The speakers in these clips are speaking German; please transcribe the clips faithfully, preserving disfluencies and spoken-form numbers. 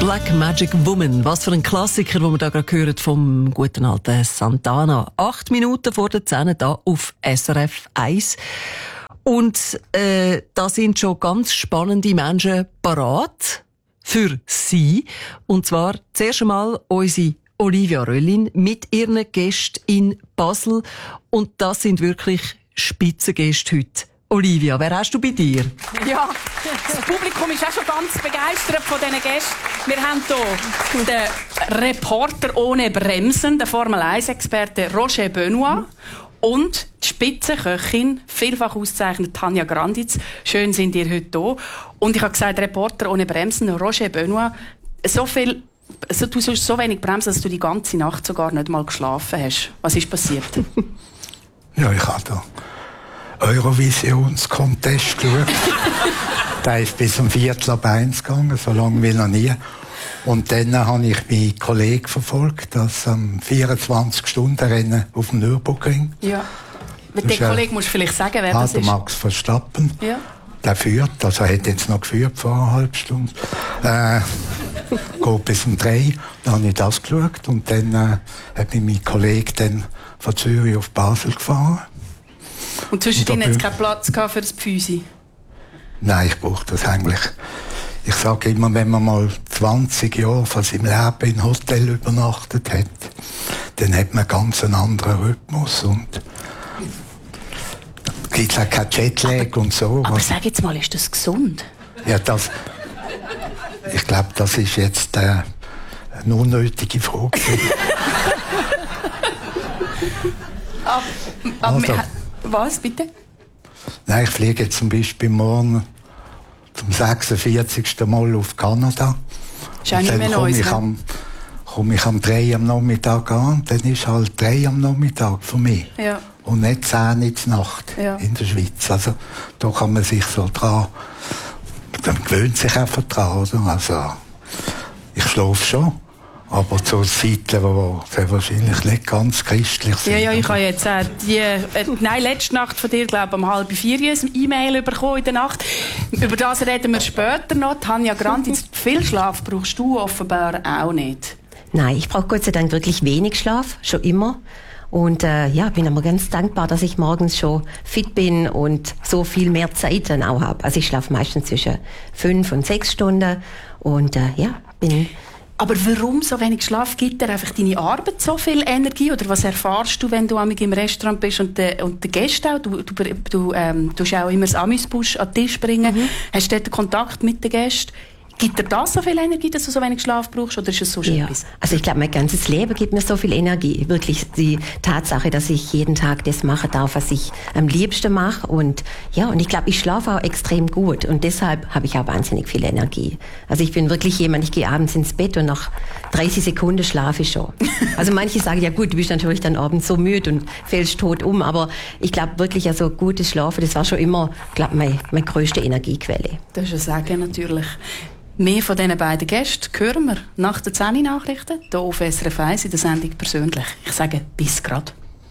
Black Magic Woman. Was für ein Klassiker, den wir da gerade hören vom guten alten Santana. Acht Minuten vor der Zehn da auf S R F eins. Und äh, da sind schon ganz spannende Menschen parat für Sie. Und zwar zuerst einmal unsere Olivia Röllin mit ihren Gästen in Basel. Und das sind wirklich Spitzengäste heute. Olivia, wer hast du bei dir? Ja, das Publikum ist auch schon ganz begeistert von diesen Gästen. Wir haben hier den Reporter ohne Bremsen, den Formel eins Experte Roger Benoit und die Spitzenköchin, vielfach ausgezeichnete Tanja Granditz. Schön sind ihr heute hier. Und ich habe gesagt, Reporter ohne Bremsen, Roger Benoit, so viel, so, du sollst so wenig bremsen, dass du die ganze Nacht sogar nicht mal geschlafen hast. Was ist passiert? Ja, ich habe da Eurovisions-Contest geschaut. Der ist bis um Viertel ab eins gegangen, so lange wie noch nie. Und dann habe ich meinen Kollegen verfolgt, das am vierundzwanzig-Stunden-Rennen auf dem Nürburgring. Ja. Mit dem Kollegen musst du vielleicht sagen, wer das ist. Max Verstappen. Ja. Der führt, also er hat jetzt noch geführt vor einer halben Stunde. Äh, geht bis um drei. Dann habe ich das geschaut und dann äh, hat mich mein Kollege dann von Zürich auf Basel gefahren. Und zwischendrin hat es keinen Platz für das Pfüsi? Nein, ich brauche das eigentlich. Ich sage immer, wenn man mal zwanzig Jahre von seinem Leben in Hotel übernachtet hat, dann hat man ganz einen anderen Rhythmus und es gibt auch kein Jetlag aber, und so. Aber was. Sag jetzt mal, ist das gesund? Ja, das, ich glaube, das ist jetzt äh, eine unnötige Frage. ab, ab, also, was, bitte? Nein, ich fliege jetzt zum Beispiel morgen zum sechsundvierzigsten Mal auf Kanada. Ist auch nicht mehr komme Neues, ich, am, komme ich am drei am Nachmittag an. Dann ist halt drei am Nachmittag für mich. Ja. Und nicht zehn in der Nacht ja. in der Schweiz. Also da kann man sich so dran, man gewöhnt sich einfach dran. Oder? Also ich schlafe schon. Aber zu Zeiten, die wahrscheinlich nicht ganz christlich sind. Ja, ja, ich habe jetzt äh, die, äh, nein, letzte Nacht von dir, glaube ich, um halb vier ein E-Mail bekommen in der Nacht. Über das reden wir später noch. Tanja Granditz, viel Schlaf brauchst du offenbar auch nicht. Nein, ich brauche Gott sei Dank wirklich wenig Schlaf, schon immer. Und äh, ja, bin aber ganz dankbar, dass ich morgens schon fit bin und so viel mehr Zeit dann auch habe. Also ich schlafe meistens zwischen fünf und sechs Stunden und äh, ja, bin... Aber warum so wenig Schlaf? Gibt dir einfach deine Arbeit so viel Energie? Oder was erfahrst du, wenn du im Restaurant bist und die, und die Gäste auch? Du, du, du ähm, tust auch immer das Amüsbusch an den Tisch bringen. Mhm. Hast du dort Kontakt mit den Gästen? Gibt dir das so viel Energie, dass du so wenig Schlaf brauchst? Oder ist es so ja. etwas? Also ich glaube, mein ganzes Leben gibt mir so viel Energie. Wirklich die Tatsache, dass ich jeden Tag das machen darf, was ich am liebsten mache. Und ja, und ich glaube, ich schlafe auch extrem gut. Und deshalb habe ich auch wahnsinnig viel Energie. Also ich bin wirklich jemand, ich gehe abends ins Bett und nach dreißig Sekunden schlafe ich schon. Also manche sagen, ja gut, du bist natürlich dann abends so müde und fällst tot um. Aber ich glaube wirklich, also gutes Schlafen, das war schon immer, glaube meine, meine grösste Energiequelle. Das ist ein Sagen natürlich. Mehr von diesen beiden Gästen hören wir nach den zehn Nachrichten hier auf S R F eins in der Sendung «Persönlich». Ich sage bis grad.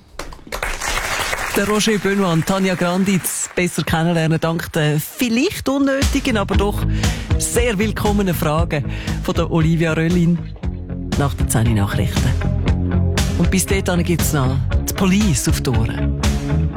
Der Roger Benoit und Tanja Granditz besser kennenlernen dank der vielleicht unnötigen, aber doch sehr willkommenen Fragen von der Olivia Röllin nach den zehn Nachrichten. Und bis dahin gibt es noch die Police auf die Ohren.